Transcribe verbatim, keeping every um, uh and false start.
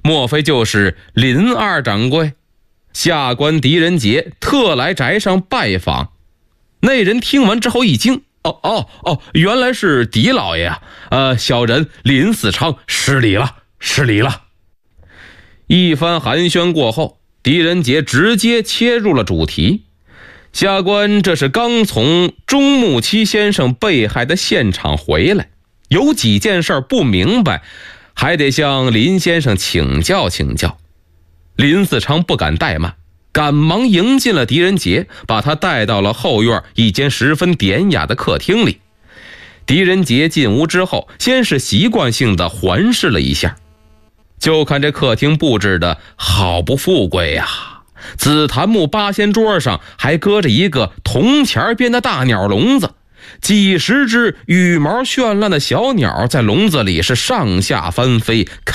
莫非就是林二掌柜？下官狄仁杰特来宅上拜访。那人听完之后一惊，哦哦哦，原来是狄老爷啊！呃，小人林四昌失礼了，失礼了。一番寒暄过后，狄仁杰直接切入了主题。下官这是刚从钟木七先生被害的现场回来，有几件事不明白，还得向林先生请教请教。林四昌不敢怠慢，赶忙迎进了狄仁杰，把他带到了后院一间十分典雅的客厅里。狄仁杰进屋之后，先是习惯性的环视了一下，就看这客厅布置的好不富贵呀、啊！紫檀木八仙桌上还搁着一个铜钱编的大鸟笼子，几十只羽毛绚烂的小鸟在笼子里是上下翻飞，